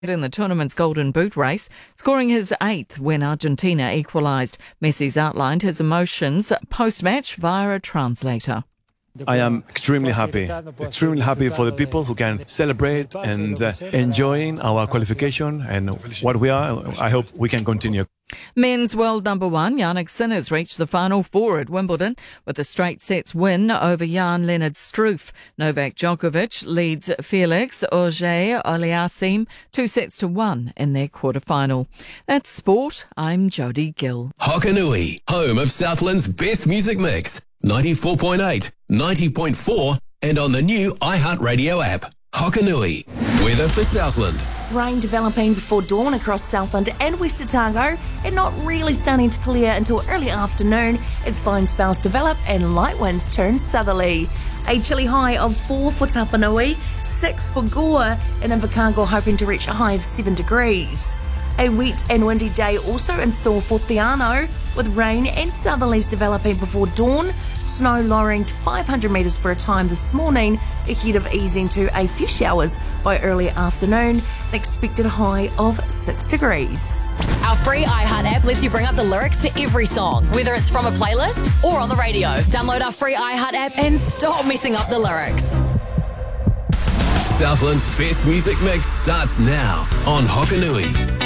in the tournament's Golden Boot race, scoring his 8th when Argentina equalised. Messi's outlined his emotions post-match via a translator. I am extremely happy for the people who can celebrate and enjoying our qualification and what we are. I hope we can continue. Men's world number 1, Jannik Sinner's reached the final 4 at Wimbledon with a straight sets win over Jan-Lennard Struff. Novak Djokovic leads Felix Auger-Aliassime 2-1 in their quarterfinal. That's sport. I'm Jody Gill. Hokanui, home of Southland's best music mix. 94.8, 90.4 and on the new iHeartRadio app. Hokanui, weather for Southland. Rain developing before dawn across Southland and West Otago, and not really starting to clear until early afternoon as fine spells develop and light winds turn southerly. A chilly high of 4 for Tapanui, 6 for Gore, and Invercargill hoping to reach a high of 7 degrees. A wet and windy day also in store for Theano, with rain and southerlies developing before dawn, snow lowering to 500 metres for a time this morning, ahead of easing to a few showers by early afternoon, an expected high of 6 degrees. Our free iHeart app lets you bring up the lyrics to every song, whether it's from a playlist or on the radio. Download our free iHeart app and stop messing up the lyrics. Southland's best music mix starts now on Hokanui.